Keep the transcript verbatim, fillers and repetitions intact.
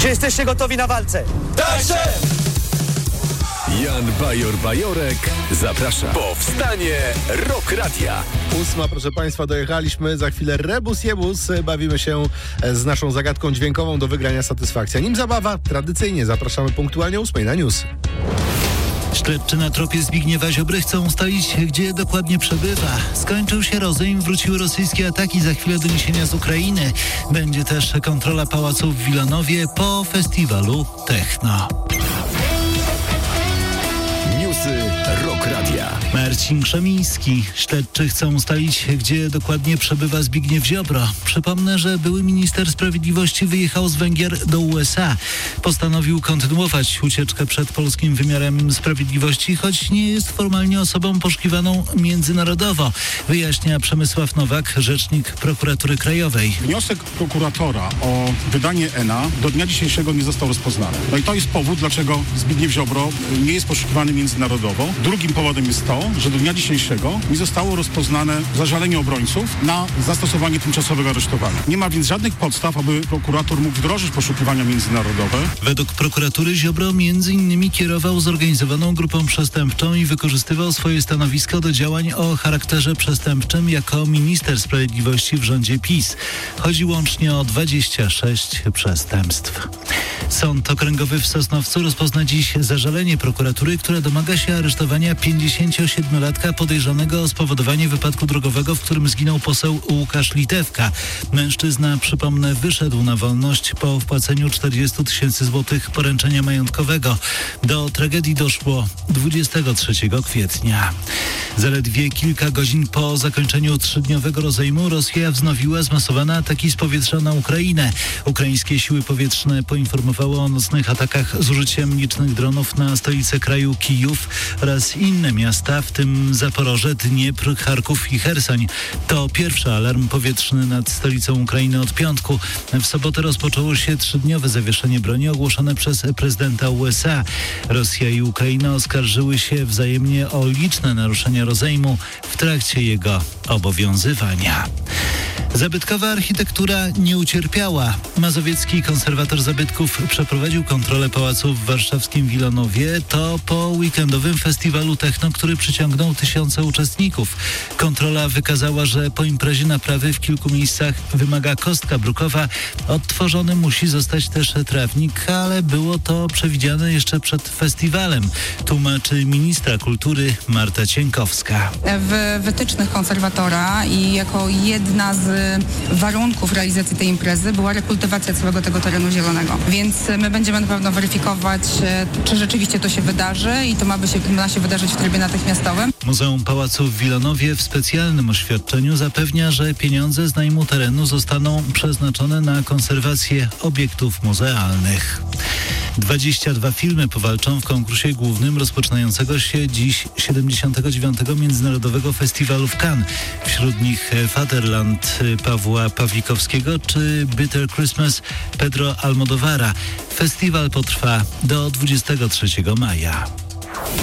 jesteście gotowi na walce? Tak, szef! Jan Bajor-Bajorek zaprasza. Powstanie Rock Radia. Ósma, proszę Państwa, dojechaliśmy. Za chwilę rebus jebus. Bawimy się z naszą zagadką dźwiękową do wygrania satysfakcja. Nim zabawa, tradycyjnie zapraszamy punktualnie ósmej na news. Śledczy na tropie Zbigniewa Ziobry chcą ustalić, gdzie dokładnie przebywa. Skończył się rozejm, wróciły rosyjskie ataki, za chwilę doniesienia z Ukrainy. Będzie też kontrola pałacu w Wilanowie po festiwalu Techno. Newsy Rock Radia. Marcin Krzemiński. Śledczy chcą ustalić, gdzie dokładnie przebywa Zbigniew Ziobro. Przypomnę, że były minister sprawiedliwości wyjechał z Węgier do U S A. Postanowił kontynuować ucieczkę przed polskim wymiarem sprawiedliwości, choć nie jest formalnie osobą poszukiwaną międzynarodowo. Wyjaśnia Przemysław Nowak, rzecznik Prokuratury Krajowej. Wniosek prokuratora o wydanie E N A do dnia dzisiejszego nie został rozpoznany. No i to jest powód, dlaczego Zbigniew Ziobro nie jest poszukiwany międzynarodowo. Drugim powodem jest to, że do dnia dzisiejszego nie zostało rozpoznane zażalenie obrońców na zastosowanie tymczasowego aresztowania. Nie ma więc żadnych podstaw, aby prokurator mógł wdrożyć poszukiwania międzynarodowe. Według prokuratury Ziobro między innymi kierował zorganizowaną grupą przestępczą i wykorzystywał swoje stanowisko do działań o charakterze przestępczym jako minister sprawiedliwości w rządzie PiS. Chodzi łącznie o dwadzieścia sześć przestępstw. Sąd Okręgowy w Sosnowcu rozpozna dziś zażalenie prokuratury, która domaga się aresztowania pięćdziesięciosiedmiolatka podejrzanego o spowodowanie wypadku drogowego, w którym zginął poseł Łukasz Litewka. Mężczyzna, przypomnę, wyszedł na wolność po wpłaceniu czterdzieści tysięcy złotych poręczenia majątkowego. Do tragedii doszło dwudziestego trzeciego kwietnia. Zaledwie kilka godzin po zakończeniu trzydniowego rozejmu Rosja wznowiła zmasowane ataki z powietrza na Ukrainę. Ukraińskie siły powietrzne poinformowały o nocnych atakach z użyciem licznych dronów na stolicę kraju Kijów oraz inne miasta, w tym Zaporoże, Dniepr, Charków i Chersoń. To pierwszy alarm powietrzny nad stolicą Ukrainy od piątku. W sobotę rozpoczęło się trzydniowe zawieszenie broni ogłoszone przez prezydenta U S A. Rosja i Ukraina oskarżyły się wzajemnie o liczne naruszenia rozejmu w trakcie jego obowiązywania. Zabytkowa architektura nie ucierpiała. Mazowiecki konserwator zabytków przeprowadził kontrolę pałacu w warszawskim Wilanowie. To po weekendowym festiwalu Techno, który przyciągnął tysiące uczestników. Kontrola wykazała, że po imprezie naprawy w kilku miejscach wymaga kostka brukowa. Odtworzony musi zostać też trawnik, ale było to przewidziane jeszcze przed festiwalem, tłumaczy ministra kultury Marta Cienkowska. W wytycznych konserwatora i jako jedna z warunków realizacji tej imprezy była rekultywacja całego tego terenu zielonego. Więc my będziemy na pewno weryfikować, czy rzeczywiście to się wydarzy i to ma, by się, ma się wydarzyć w trybie natychmiastowym. Muzeum Pałacu w Wilanowie w specjalnym oświadczeniu zapewnia, że pieniądze z najmu terenu zostaną przeznaczone na konserwację obiektów muzealnych. dwadzieścia dwa filmy powalczą w konkursie głównym rozpoczynającego się dziś siedemdziesiątego dziewiątego Międzynarodowego Festiwalu w Cannes. Wśród nich Fatherland Pawła Pawlikowskiego czy Bitter Christmas Pedro Almodovara. Festiwal potrwa do dwudziestego trzeciego maja.